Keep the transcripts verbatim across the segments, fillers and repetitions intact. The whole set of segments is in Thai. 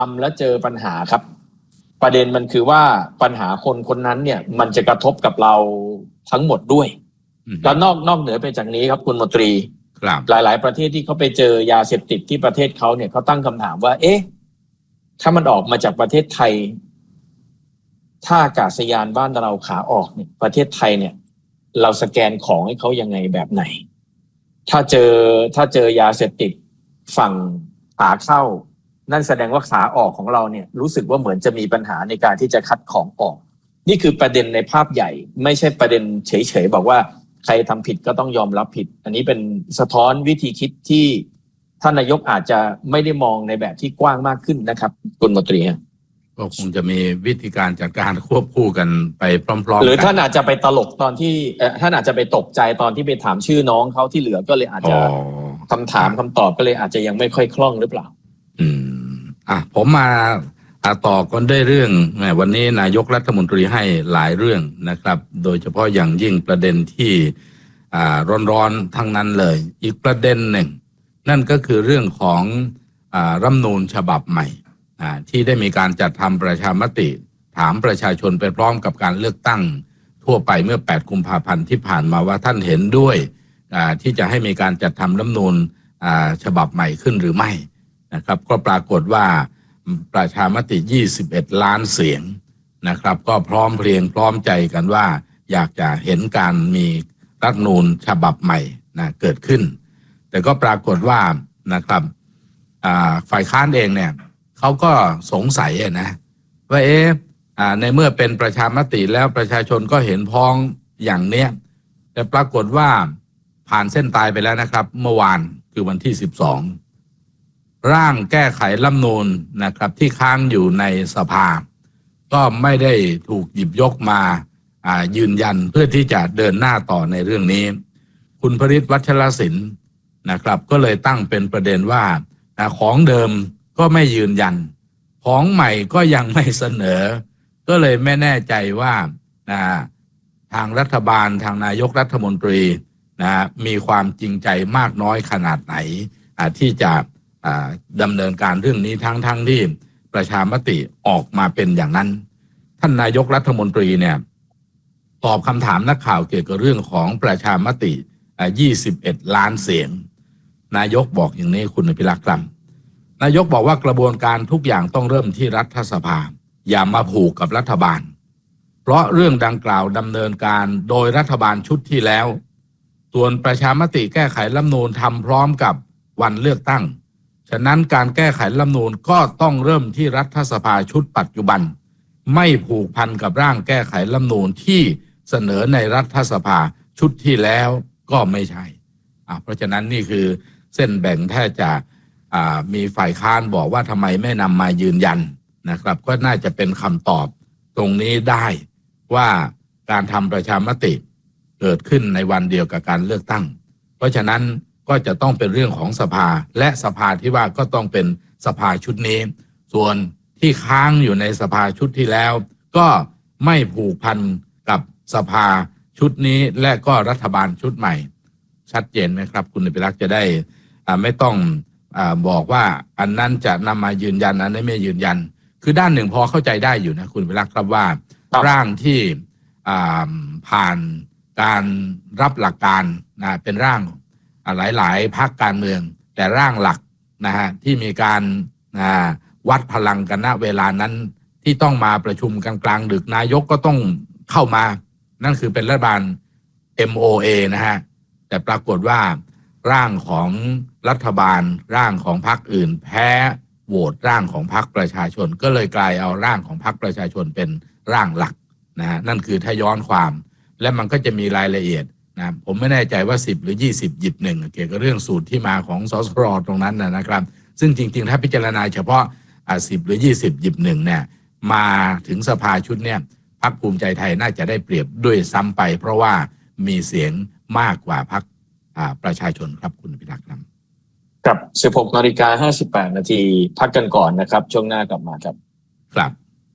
ทำแล้วเจอปัญหาครับประเด็นมันคือว่าปัญหาคนคนนั้นเนี่ยมันจะกระทบกับเราทั้งหมดด้วยแล้วนอกนอกเหนือไปจากนี้ครับคุณมนตรีหลายๆประเทศที่เขาไปเจอยาเสพติดที่ประเทศเขาเนี่ยเขาตั้งคำถามว่าเอ๊ะถ้ามันออกมาจากประเทศไทยถ้าอากาศยานบ้านเราขาออกเนี่ยประเทศไทยเนี่ยเราสแกนของให้เขายังไงแบบไหนถ้าเจอถ้าเจอยาเสพติดฝั่งขาเข้านั่นแสดงว่าขาออกของเราเนี่ยรู้สึกว่าเหมือนจะมีปัญหาในการที่จะคัดของออกนี่คือประเด็นในภาพใหญ่ไม่ใช่ประเด็นเฉยๆบอกว่าใครทำผิดก็ต้องยอมรับผิดอันนี้เป็นสะท้อนวิธีคิดที่ท่านนายกอาจจะไม่ได้มองในแบบที่กว้างมากขึ้นนะครับคุณมนตรีก็คงจะมีวิธีการจัดการควบคู่กันไปพร้อมๆกันหรือท่านอาจจะไปตลกตอนที่ท่านอาจจะไปตกใจตอนที่ไปถามชื่อน้องเขาที่เหลือก็เลยอาจจะคำถามคำตอบก็เลยอาจจะยังไม่ค่อยคล่องหรือเปล่าอืมอ่ะผมมาต่อกันได้เรื่องวันนี้นายกรัฐมนตรีให้หลายเรื่องนะครับโดยเฉพาะอย่างยิ่งประเด็นที่อ่าร้อนๆทั้งนั้นเลยอีกประเด็นหนึ่งนั่นก็คือเรื่องของอ่ารัฐธรรมนูญฉบับใหม่อ่าที่ได้มีการจัดทำประชามติถามประชาชนไปพร้อมกับการเลือกตั้งทั่วไปเมื่อแปดกุมภาพันธ์ที่ผ่านมาว่าท่านเห็นด้วยอ่าที่จะให้มีการจัดทำรัฐธรรมนูญอ่าฉบับใหม่ขึ้นหรือไม่นะครับก็ปรากฏว่าประชามติยี่สิบเอ็ดล้านเสียงนะครับก็พร้อมเพรียงพร้อมใจกันว่าอยากจะเห็นการมีรัฐธรรมนูญฉบับใหม่นะเกิดขึ้นแต่ก็ปรากฏว่านะครับฝ่ายค้านเองเนี่ยเขาก็สงสัยนะว่าเอ๊ะในเมื่อเป็นประชามติแล้วประชาชนก็เห็นพ้องอย่างเนี้ยแต่ปรากฏว่าผ่านเส้นตายไปแล้วนะครับเมื่อวานคือวันที่สิบสองร่างแก้ไขรัฐธรรมนูญนะครับที่ค้างอยู่ในสภาก็ไม่ได้ถูกหยิบยกมายืนยันเพื่อที่จะเดินหน้าต่อในเรื่องนี้คุณพฤทธิ์วัชรศิลป์นะครับก็เลยตั้งเป็นประเด็นว่าของเดิมก็ไม่ยืนยันของใหม่ก็ยังไม่เสนอก็เลยไม่แน่ใจว่าทางรัฐบาลทางนายกรัฐมนตรีนะมีความจริงใจมากน้อยขนาดไหนที่จะดำเนินการเรื่องนี้ทั้งทั้งที่ประชามติออกมาเป็นอย่างนั้นท่านนายกรัฐมนตรีเนี่ยตอบคำถามนักข่าวเกี่ยวกับเรื่องของประชามติยี่สิบเอ็ดล้านเสียงนายกบอกอย่างนี้คุณอภิรักษ์ครับนายกบอกว่ากระบวนการทุกอย่างต้องเริ่มที่รัฐสภาอย่ามาผูกกับรัฐบาลเพราะเรื่องดังกล่าวดำเนินการโดยรัฐบาลชุดที่แล้วส่วนประชามติแก้ไขรัฐธรรมนูญทำพร้อมกับวันเลือกตั้งฉะนั้นการแก้ไขรัฐธรรมนูญก็ต้องเริ่มที่รัฐสภาชุดปัจจุบันไม่ผูกพันกับร่างแก้ไขรัฐธรรมนูญที่เสนอในรัฐสภาชุดที่แล้วก็ไม่ใช่อ่าเพราะฉะนั้นนี่คือเส้นแบ่งถ้าจะอ่ามีฝ่ายค้านบอกว่าทำไมไม่นำมายืนยันนะครับก็น่าจะเป็นคำตอบตรงนี้ได้ว่าการทำประชามติเกิดขึ้นในวันเดียวกับการเลือกตั้งเพราะฉะนั้นก็จะต้องเป็นเรื่องของสภาและสภาที่ว่าก็ต้องเป็นสภาชุดนี้ส่วนที่ค้างอยู่ในสภาชุดที่แล้วก็ไม่ผูกพันกับสภาชุดนี้และก็รัฐบาลชุดใหม่ชัดเจนไหมครับคุณอภิรักษ์จะได้ไม่ต้องอาบอกว่าอันนั้นจะนำมายืนยันอันนี้ไม่ยืนยันคือด้านหนึ่งพอเข้าใจได้อยู่นะคุณอภิรักษ์ครับว่าร่างที่ผ่านการรับหลักการนะเป็นร่างหลายๆพรรคการเมืองแต่ร่างหลักนะฮะที่มีการวัดพลังกันณเวลานั้นที่ต้องมาประชุมกันกลางดึกนายกก็ต้องเข้ามานั่นคือเป็นรัฐบาล เอ็ม โอ เอ นะฮะแต่ปรากฏว่าร่างของรัฐบาลร่างของพรรคอื่นแพ้โหวตร่างของพรรคประชาชนก็เลยกลายเอาร่างของพรรคประชาชนเป็นร่างหลักนะฮะนั่นคือถ้าย้อนความและมันก็จะมีรายละเอียดนะผมไม่แน่ใจว่าสิบหรือยี่สิบหยิบหนึ่งเกี่ยวกับเรื่องสูตรที่มาของสสรตรงนั้นนะครับซึ่งจริงๆถ้าพิจารณาเฉพาะอ่าสิบหรือยี่สิบหยิบหนึ่งเนี่ยมาถึงสภาชุดเนี่ยพรรคภูมิใจไทยน่าจะได้เปรียบด้วยซ้ำไปเพราะว่ามีเสียงมากกว่าพรรคอ่าประชาชนครับคุณพิทักษ์ครับกับ สิบหกนาฬิกาห้าสิบแปดนาทีพักกันก่อนนะครับช่วงหน้ากลับมาครับครับ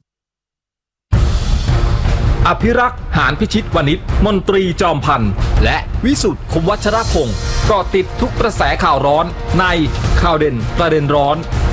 อภิรักษ์หานพิชิตวณิชมนตรีจอมพันธ์และวิสุทธิ์คมวัชรพงศ์เกาะติดทุกกระแสข่าวร้อนในข่าวเด่นประเด็นร้อน